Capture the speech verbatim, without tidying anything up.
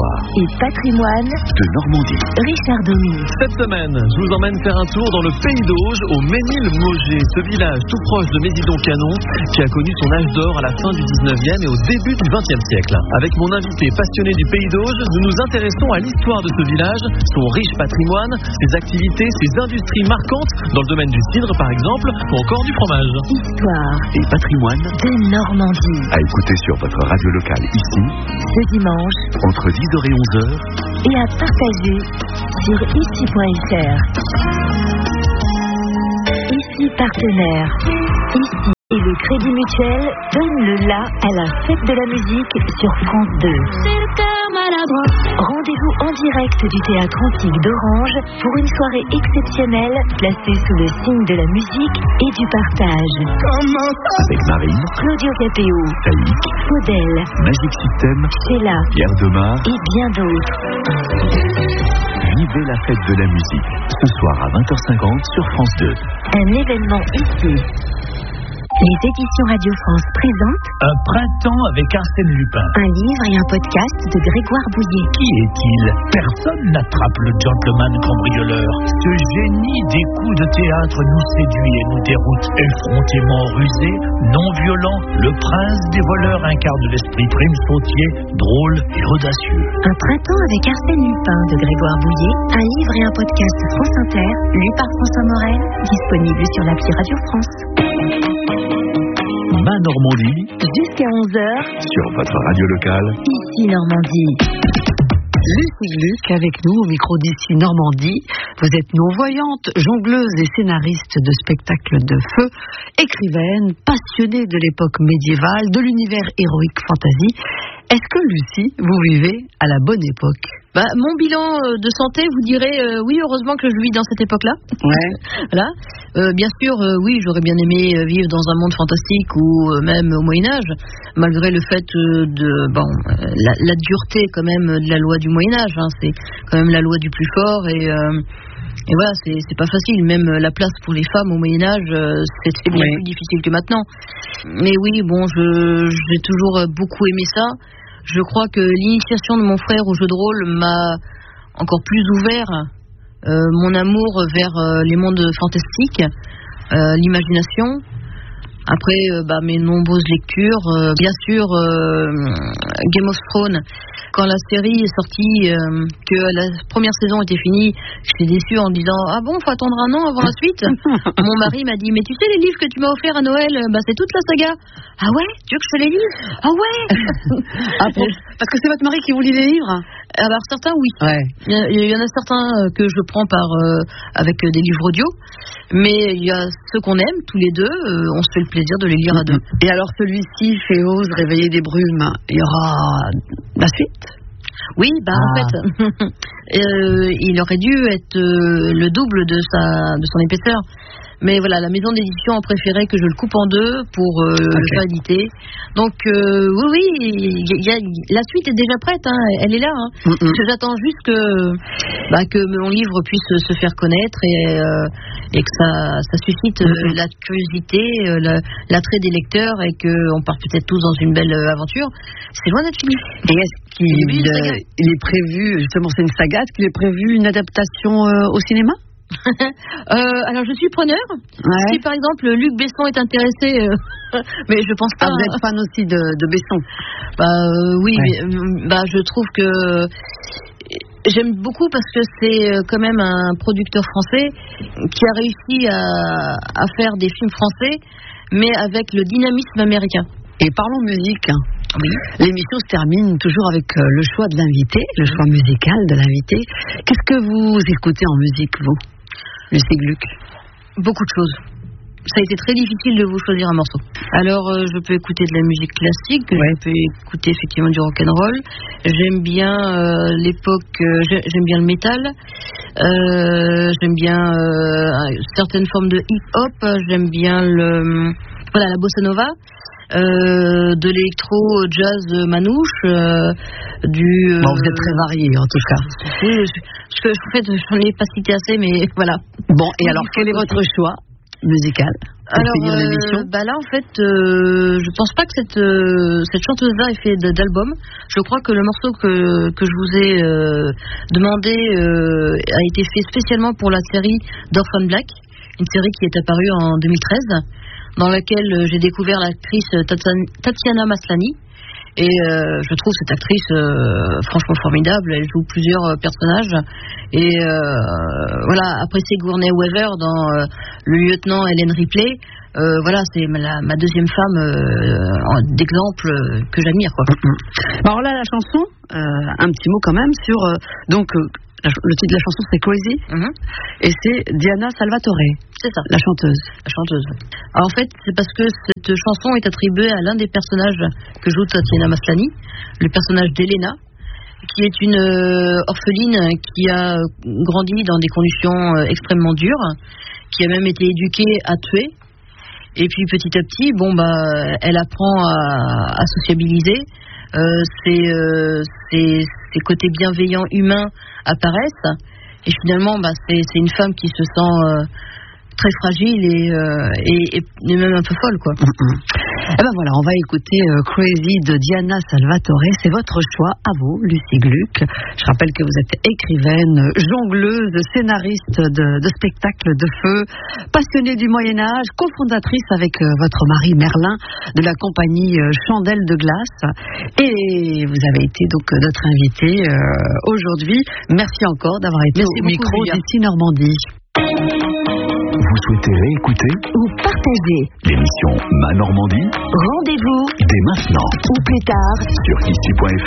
Histoire et patrimoine de Normandie. Richard Domy. Cette semaine, je vous emmène faire un tour dans le pays d'Auge, au Ménil-Mauger, ce village tout proche de Mézidon-Canon, qui a connu son âge d'or à la fin du dix-neuvième et au début du vingtième siècle. Avec mon invité passionné du pays d'Auge, nous nous intéressons à l'histoire de ce village, son riche patrimoine, ses activités, ses industries marquantes, dans le domaine du cidre par exemple, ou encore du fromage. Histoire Et patrimoine de Normandie. à écouter sur votre radio locale ici, Ce dimanche entre dix heures et onze heures. et à partager sur ici point fr. Ici partenaire. Ici et le Crédit Mutuel donne le la à la fête de la musique sur France deux. Rendez-vous en direct du Théâtre Antique d'Orange pour une soirée exceptionnelle placée sous le signe de la musique et du partage. Avec Marine, Claudio Capéo, Taïk, Faudel, Magic System, Sheila Pierre Demar. et bien d'autres. Vivez la fête de la musique ce soir à vingt heures cinquante sur France deux. Un événement ici. Les éditions Radio France présentent Un printemps avec Arsène Lupin. un livre et un podcast de Grégoire Bouillet. Qui est-il? Personne n'attrape le gentleman cambrioleur. Ce génie des coups de théâtre nous séduit et nous déroute. Effrontément rusé, non violent, le prince des voleurs incarne l'esprit prime sautier, drôle et audacieux. Un printemps avec Arsène Lupin de Grégoire Bouillet. Un livre et un podcast France Inter, lu par François Morel, disponible sur l'appli Radio France. Ma Normandie Jusqu'à onze heures, sur votre radio locale. ici Normandie. Lucie Gluck avec nous au micro d'ici Normandie. Vous êtes non-voyante, jongleuse et scénariste de spectacles de feu, écrivaine, passionnée de l'époque médiévale, de l'univers héroïque fantasy. Est-ce que Lucie, vous vivez à la bonne époque? Bah, mon bilan euh, de santé vous dirait euh, oui, heureusement que je vis dans cette époque-là. Ouais. Voilà. Euh, bien sûr, euh, oui, j'aurais bien aimé euh, vivre dans un monde fantastique ou euh, même au Moyen-Âge, malgré le fait euh, de bon, euh, la, la dureté quand même de la loi du Moyen-Âge. Hein, c'est quand même la loi du plus fort et euh, et voilà, c'est, c'est pas facile. Même euh, la place pour les femmes au Moyen-Âge, euh, c'était bien Oui. plus difficile que maintenant. Mais oui, bon, je, j'ai toujours euh, beaucoup aimé ça. Je crois que l'initiation de mon frère au jeu de rôle m'a encore plus ouvert euh, mon amour vers euh, les mondes fantastiques, euh, l'imagination. Après, euh, bah, mes nombreuses lectures, euh, bien sûr, euh, Game of Thrones. Quand la série est sortie, euh, que la première saison était finie, j'étais déçue en disant « Ah bon, faut attendre un an avant la suite ?» Mon mari m'a dit « Mais tu sais, les livres que tu m'as offerts à Noël, bah, c'est toute la saga. »« Ah ouais? Tu veux que je te les lise ?»« Ah ouais !» Ah, pour- Parce que c'est votre mari qui vous lit les livres? Alors certains, oui. Ouais. Il y, a- il y en a certains euh, que je prends par euh, avec euh, des livres audio, mais il y a ceux qu'on aime, tous les deux, euh, on se fait le plaisir de les lire à deux. Et alors celui-ci, Féose, Réveiller des brumes, il y aura la suite? Oui, bah Ah. en fait, euh, il aurait dû être euh, le double de sa de son épaisseur. Mais voilà, la maison d'édition a préféré que je le coupe en deux pour euh, le Ok. faire éditer. Donc euh, oui, oui, il y a- la suite est déjà prête, hein, elle est là. Hein. Mm-mm. J'attends juste que, bah, que mon livre puisse se faire connaître et, euh, et que ça, ça suscite euh, Mm-hmm. la curiosité, euh, la- l'attrait des lecteurs et qu'on part peut-être tous dans une belle euh, aventure. C'est loin d'être fini. Et est-ce qu'il Le début d'une euh, saga. il est prévu, justement c'est une saga, est-ce qu'il est prévu une adaptation euh, au cinéma? Euh, alors je suis preneur. Ouais. Si par exemple Luc Besson est intéressé, euh, mais je pense pas. Ah, vous êtes fan aussi de, de Besson? Bah euh, oui, Ouais. mais, euh, bah je trouve que j'aime beaucoup parce que c'est euh, quand même un producteur français qui a réussi à, à faire des films français, mais avec le dynamisme américain. Et parlons musique. Oui. L'émission se termine toujours avec euh, le choix de l'invité, le choix musical de l'invité. Qu'est-ce que vous écoutez en musique, vous, Lucie Gluck? Beaucoup de choses. Ça a été très difficile de vous choisir un morceau. Alors, euh, je peux écouter de la musique classique, Ouais. je peux écouter effectivement du rock'n'roll. J'aime bien euh, l'époque, euh, j'ai- j'aime bien le métal, euh, j'aime bien euh, certaines formes de hip-hop, j'aime bien le, voilà, la bossa nova. Euh, de l'électro, jazz, manouche, euh, du. Euh, Bon, vous êtes très varié en tout cas. Oui, je, je, en fait, j'en ai pas cité assez, mais voilà. Bon, et alors quel est votre choix? musicale. Alors, euh, bah là, en fait, euh, je pense pas que cette, euh, cette chanteuse-là ait fait d'album. Je crois que le morceau que, que je vous ai euh, demandé euh, a été fait spécialement pour la série d'Orphan Black, une série qui est apparue en deux mille treize, dans laquelle j'ai découvert l'actrice Tatiana Maslany. Et euh, je trouve cette actrice euh, franchement formidable. Elle joue plusieurs euh, personnages. Et euh, voilà, après Sigourney Weaver dans euh, Le lieutenant Ellen Ripley, euh, voilà, c'est ma, ma deuxième femme euh, d'exemple euh, que j'admire, quoi. Alors là, la chanson, euh, un petit mot quand même sur euh, donc. Euh, Le titre de la chanson, c'est Crazy, mm-hmm. et c'est Diana Salvatore, c'est ça, la chanteuse. La chanteuse. Alors en fait, c'est parce que cette chanson est attribuée à l'un des personnages que joue Tatiana Maslany, le personnage d'Elena, qui est une euh, orpheline qui a grandi dans des conditions euh, extrêmement dures, qui a même été éduquée à tuer. Et puis petit à petit, bon bah, elle apprend à, à sociabiliser. Euh, ses, euh, ses, ses côtés bienveillants humains apparaissent, et finalement bah, c'est, c'est une femme qui se sent euh, très fragile et, euh, et, et même un peu folle, quoi. Mm-hmm. Et ben voilà, on va écouter euh, Crazy de Diana Salvatore. C'est votre choix, à vous, Lucie Gluck. Je rappelle que vous êtes écrivaine, jongleuse, scénariste de, de spectacles de feu, passionnée du Moyen-Âge, cofondatrice avec euh, votre mari Merlin de la compagnie euh, Chandelle de glace. Et vous avez été donc notre invitée euh, aujourd'hui. Merci encore d'avoir été Merci au micro d'ici Normandie. Vous souhaitez réécouter ou partager l'émission Ma Normandie? Rendez-vous Dès maintenant ou plus tard sur ici point f r.